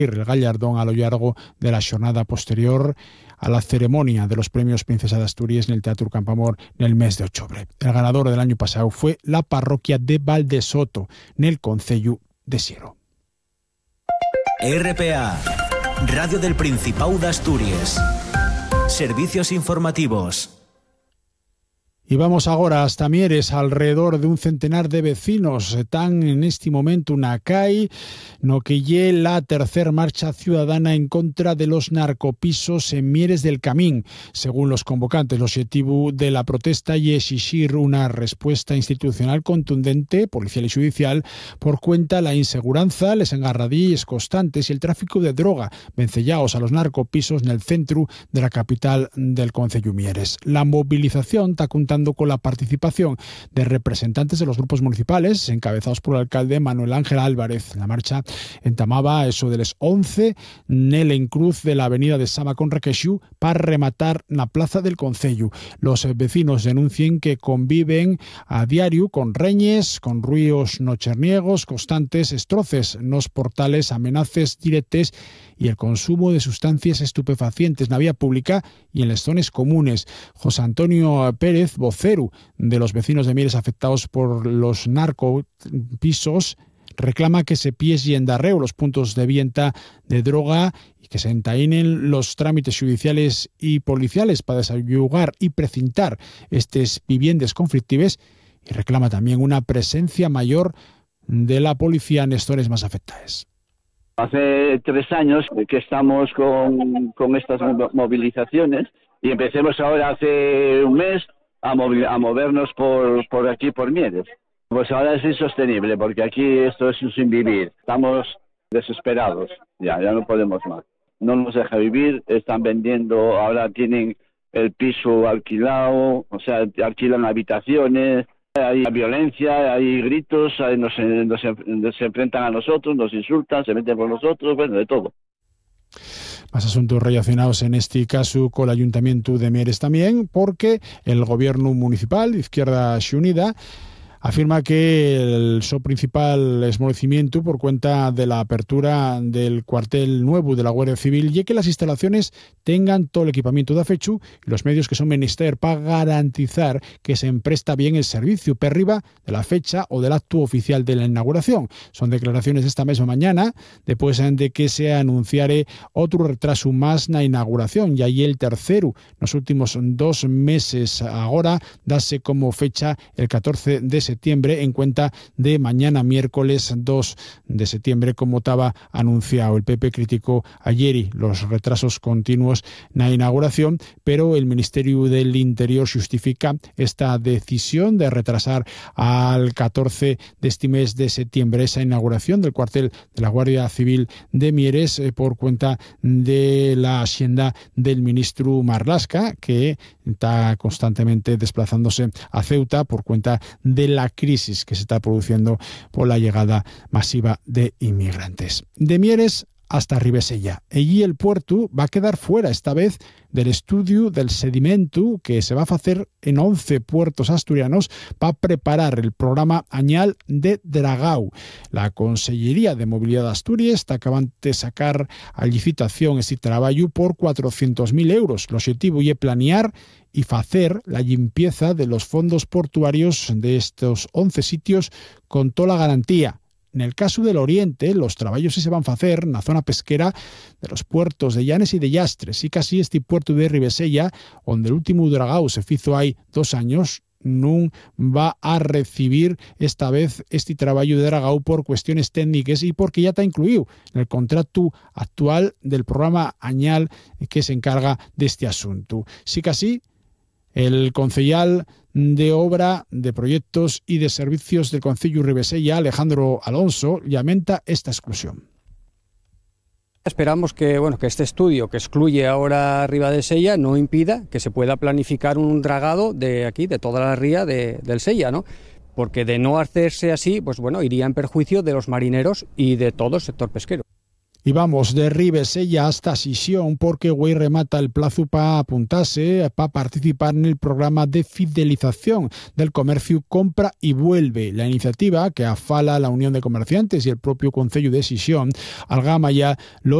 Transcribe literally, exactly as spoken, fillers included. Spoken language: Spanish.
el gallardón a lo largo de la jornada posterior a la ceremonia de los premios Princesa de Asturias en el Teatro Campamor en el mes de octubre. El ganador del año pasado fue la parroquia de Valdesoto, en el concello de Siero. R P A, Radio del Principado de Asturias. Servicios informativos. Y vamos ahora hasta Mieres. Alrededor de un centenar de vecinos están en este momento una CAI, no que lle la tercer marcha ciudadana en contra de los narcopisos en Mieres del Camín. Según los convocantes, el objetivo de la protesta y exigir una respuesta institucional contundente, policial y judicial, por cuenta la inseguranza, les engarradilles constantes y el tráfico de droga, vencellaos a los narcopisos en el centro de la capital del concello Mieres. La movilización está contando con la participación de representantes de los grupos municipales, encabezados por el alcalde Manuel Ángel Álvarez. La marcha entamaba eso de las once en el encruz de la avenida de Sama con Requexú para rematar la plaza del concello. Los vecinos denuncian que conviven a diario con reñes, con ruidos nocherniegos, constantes estroces nos portales, amenazas directes y el consumo de sustancias estupefacientes en la vía pública y en las zonas comunes. José Antonio Pérez, vocero de los vecinos de Mieres afectados por los narcopisos, reclama que se pies en darreo los puntos de venta de droga y que se entainen los trámites judiciales y policiales para desayugar y precintar estas viviendas conflictivas, y reclama también una presencia mayor de la policía en las zonas más afectadas. Hace tres años que estamos con, con estas movilizaciones y empecemos ahora hace un mes a, movi- a movernos por, por aquí, por Mieres. Pues ahora es insostenible porque aquí esto es un sin vivir. Estamos desesperados, ya, ya no podemos más. No nos deja vivir, están vendiendo, ahora tienen el piso alquilado, o sea, alquilan habitaciones. Hay violencia, hay gritos, hay, nos, nos, nos enfrentan a nosotros, nos insultan, se meten por nosotros, bueno, de todo. Más asuntos relacionados en este caso con el Ayuntamiento de Mieres también, porque el Gobierno Municipal, Izquierda Xunida, afirma que el su principal esmolecimiento por cuenta de la apertura del cuartel nuevo de la Guardia Civil y que las instalaciones tengan todo el equipamiento de afechu y los medios que son menester para garantizar que se empresta bien el servicio per riba de la fecha o del acto oficial de la inauguración. Son declaraciones de esta misma mañana después de que se anunciare otro retraso más na inauguración y ahí el tercero los últimos dos meses ahora dase como fecha el catorce de septiembre septiembre en cuenta de mañana miércoles dos de septiembre como estaba anunciado. El P P criticó ayer y los retrasos continuos en la inauguración, pero el Ministerio del Interior justifica esta decisión de retrasar al catorce de este mes de septiembre esa inauguración del cuartel de la Guardia Civil de Mieres eh, por cuenta de la hacienda del ministro Marlaska, que está constantemente desplazándose a Ceuta por cuenta de la crisis que se está produciendo por la llegada masiva de inmigrantes. De Mieres hasta Ribesella. Allí el puerto va a quedar fuera esta vez del estudio del sedimento que se va a hacer en once puertos asturianos para preparar el programa añal de Dragau. La Consellería de Movilidad de Asturias está acabando de sacar a licitación este trabajo por cuatrocientos mil euros. El objetivo es planear y hacer la limpieza de los fondos portuarios de estos once sitios con toda la garantía. En el caso del Oriente, los trabajos sí se van a hacer en la zona pesquera de los puertos de Llanes y de Llastres, y casi este puerto de Ribesella, donde el último dragao se hizo hay dos años, no va a recibir esta vez este trabajo de dragao por cuestiones técnicas y porque ya está incluido en el contrato actual del programa añal que se encarga de este asunto. Sí que así, el concejal de Obra, de Proyectos y de Servicios del Concello Ribesella, Alejandro Alonso, lamenta esta exclusión. Esperamos que, bueno, que este estudio que excluye ahora Ribadesella no impida que se pueda planificar un dragado de aquí, de toda la ría de, del Sella, ¿no? Porque de no hacerse así, pues bueno, iría en perjuicio de los marineros y de todo el sector pesquero. Y vamos de Ribesella hasta Sisión porque güey remata el plazo para apuntarse, para participar en el programa de fidelización del comercio Compra y Vuelve. La iniciativa que afala la Unión de Comerciantes y el propio Concello de Sisión algama ya los